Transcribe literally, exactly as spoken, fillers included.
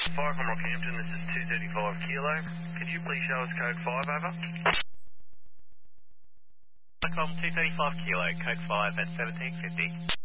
Fire from Rockhampton, this is two thirty-five Kilo. Could you please show us code five over? Welcome two thirty-five Kilo, code five at seventeen fifty.